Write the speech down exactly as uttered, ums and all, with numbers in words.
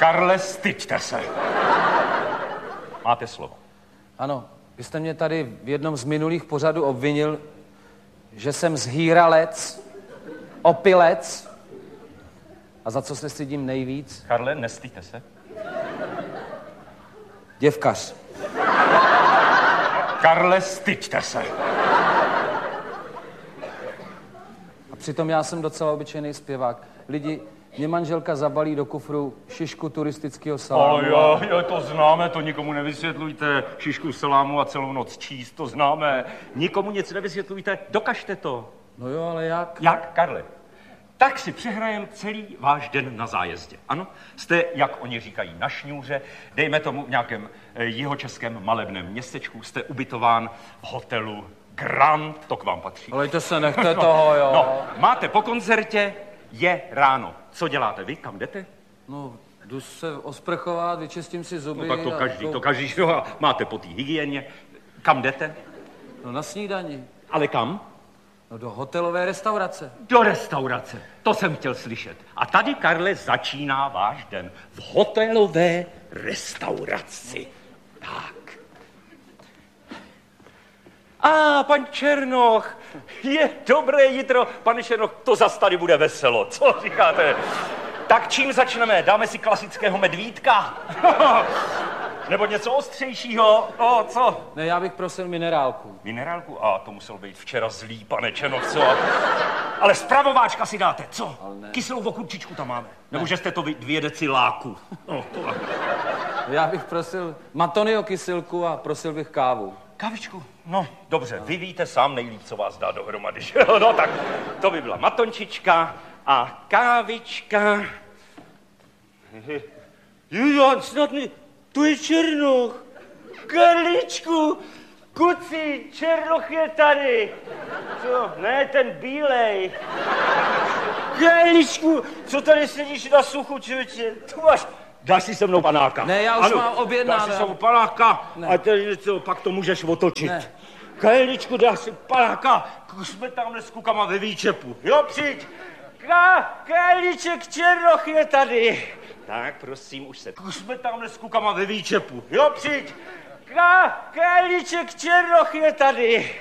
Karle, styďte se. Máte slovo. Ano, vy jste mě tady v jednom z minulých pořadů obvinil, že jsem zhýralec, opilec. A za co se stydím nejvíc? Karle, nestyďte se. Děvkař. Karle, styďte se. A přitom já jsem docela obyčejný zpěvák. Lidi, mě manželka zabalí do kufru šišku turistického salámu. O jo, jo, to známe, to nikomu nevysvětlujte. Šišku salámu a celou noc číst, to známe. Nikomu nic nevysvětlujte, dokažte to. No jo, ale jak? Jak, Karle? Tak si přehrajem celý váš den na zájezdě. Ano, jste, jak oni říkají, na šňůře, dejme tomu v nějakém eh, jihočeském malebném městečku, jste ubytován v hotelu Grand, to k vám patří. Ale to se nechte toho, jo. No, máte po koncertě, je ráno. Co děláte vy, kam jdete? No, jdu se osprchovat, vyčistím si zuby. No tak to a každý, to každý, no, a máte po té hygieně. Kam jdete? No na snídani. Ale kam? No do hotelové restaurace. Do restaurace, to jsem chtěl slyšet. A tady, Karle, začíná váš den v hotelové restauraci. Tak. A ah, pan Černoch, je dobré jitro. Pane Černoch, to zas tady bude veselo, co říkáte? Tak čím začneme? Dáme si klasického medvídka? Nebo něco ostřejšího? O, co? Ne, já bych prosil minerálku. Minerálku? A to muselo být včera zlý, pane Černoch, co? Ale spravováčka si dáte, co? Kyselou okurčičku tam máme. Nebo že jste to vy, dvě deci láku. No, to... Já bych prosil Matonio kysilku a prosil bych kávu. Kávičku? No, dobře, vy víte sám nejlíp, co vás dá dohromady. No tak, to by byla matončička a kávička. Julián, snad mi... Tu je Černoch. Karličku, kuci, Černoch je tady. Co? Ne, ten bílej. Karličku, co tady sedíš na suchu, člověče? Tu máš... Dáš si se mnou panáka. Ne, já už ano, mám objednáno. Dáš si se mnou panáka ne. a tady něco, pak to můžeš otočit. Ne. Karličku, dáš si panáka, jsme tamhle s kukama ve výčepu. Jo, přijď. Ka, Karliček Černoch je tady. Tak, prosím, už se... Jsme tamhle s kukama ve výčepu. Jo, přijď. Ka, Karliček Černoch je tady.